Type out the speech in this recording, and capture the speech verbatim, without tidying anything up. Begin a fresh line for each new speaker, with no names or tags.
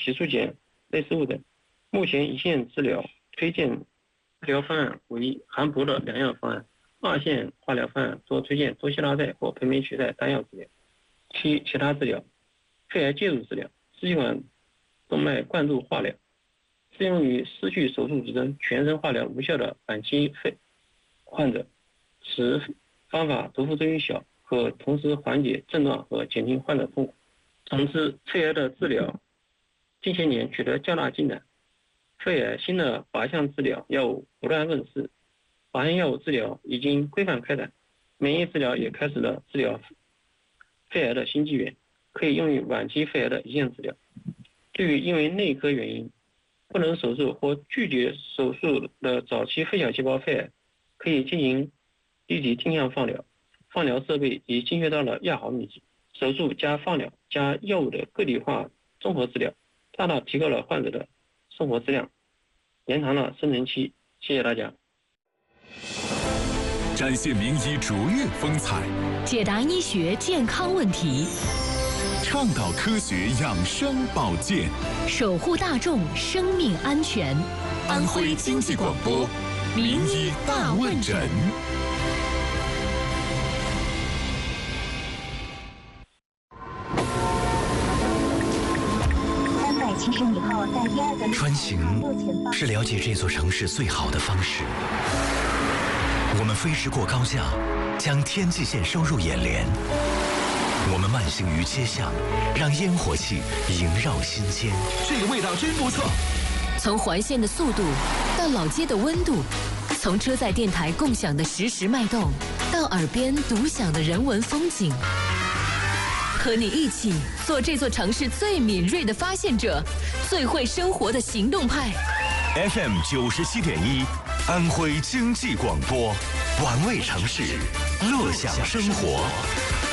洗漱碱类似物等。目前一线治疗推荐治疗方案为含铂的两样方案，二线化疗方案多推荐多西拉嗪或培美曲岱单药治疗。其其他治疗，肺癌介入治疗、支气管动脉灌注化疗，适用于失去手术指征、全身化疗无效的晚期肺患者，此方法毒副作用小，可同时缓解症状和减轻患者痛苦。总之，肺癌的治疗近些年取得较大进展，肺癌新的靶向治疗药物不断问世，靶向药物治疗已经规范开展，免疫治疗也开始了治疗肺癌的新纪元，可以用于晚期肺癌的一线治疗。对于因为内科原因不能手术或拒绝手术的早期肺小细胞肺癌，可以进行立体定向放疗，放疗设备已精确到了亚毫米级，手术加放疗加药物的个体化综合治疗，大大提高了患者的生活质量，延长了生存期。谢谢大家。
展现名医卓越风采，
解答医学健康问题，
倡导科学养生保健，
守护大众生命安全。
安徽经济广播名医大问诊。
穿行是了解这座城市最好的方式。我们飞驰过高架，将天际线收入眼帘。我们慢行于街巷，让烟火气萦绕心间。
这个味道真不错。
从环线的速度到老街的温度，从车载电台共享的实时脉动，到耳边独享的人文风景。和你一起做这座城市最敏锐的发现者，最会生活的行动派。
F M 九十七点一，安徽经济广播，玩味城市，乐享生活。